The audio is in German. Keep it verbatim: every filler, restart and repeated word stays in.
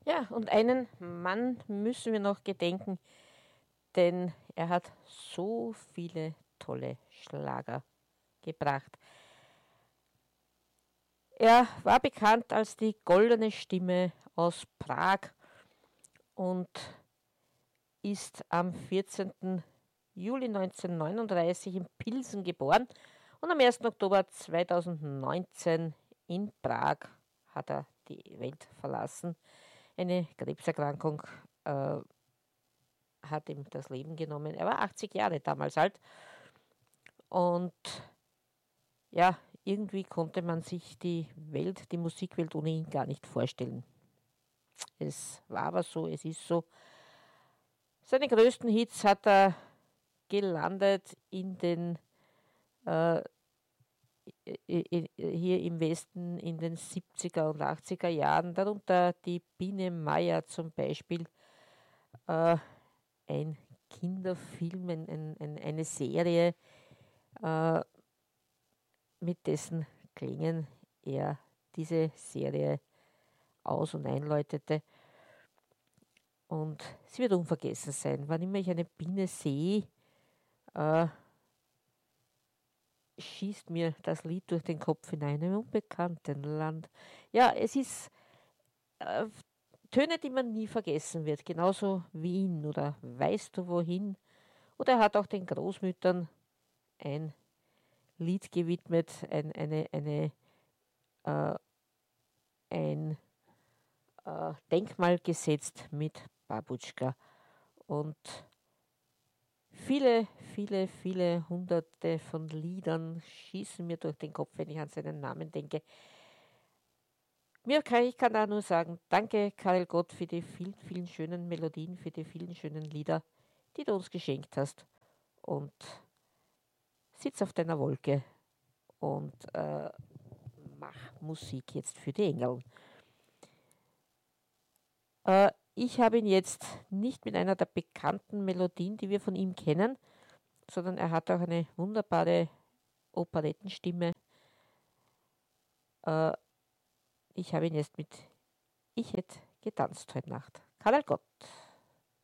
Ja, und einen Mann müssen wir noch gedenken, denn er hat so viele tolle Schlager gebracht. Er war bekannt als die goldene Stimme aus Prag und ist am vierzehnten Juli neunzehnhundertneununddreißig in Pilsen geboren und am ersten Oktober zweitausendneunzehn in Prag hat er die Welt verlassen. Eine Krebserkrankung äh, hat ihm das Leben genommen. Er war achtzig Jahre damals alt und ja, irgendwie konnte man sich die Welt, die Musikwelt ohne ihn gar nicht vorstellen. Es war aber so, es ist so. Seine größten Hits hat er gelandet in den äh, hier im Westen in den siebziger und achtziger Jahren, darunter die Biene Meier zum Beispiel, äh, ein Kinderfilm, ein, ein, ein, eine Serie, äh, mit dessen Klängen er diese Serie aus- und einläutete. Und sie wird unvergessen sein. Wann immer ich eine Biene sehe, äh, schießt mir das Lied durch den Kopf hinein, im unbekannten Land. Ja, es ist äh, Töne, die man nie vergessen wird, genauso Wien oder Weißt du wohin? Oder er hat auch den Großmüttern ein Lied gewidmet, ein, eine, eine, äh, ein äh, Denkmal gesetzt mit Babutschka. Und viele, viele, viele hunderte von Liedern schießen mir durch den Kopf, wenn ich an seinen Namen denke. Mir kann, ich kann da nur sagen, danke Karel Gott für die vielen, vielen schönen Melodien, für die vielen schönen Lieder, die du uns geschenkt hast. Und sitz auf deiner Wolke und äh, mach Musik jetzt für die Engel. Äh, ich habe ihn jetzt nicht mit einer der bekannten Melodien, die wir von ihm kennen, sondern er hat auch eine wunderbare Operettenstimme. Äh, ich habe ihn jetzt mit Ich hätte getanzt heute Nacht. Karel Gott.